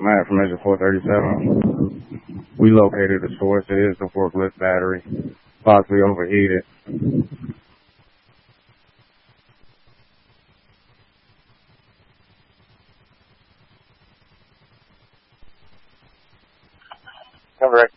Matt from Engine 437. We located the source. It is the forklift battery, possibly overheated. Correct.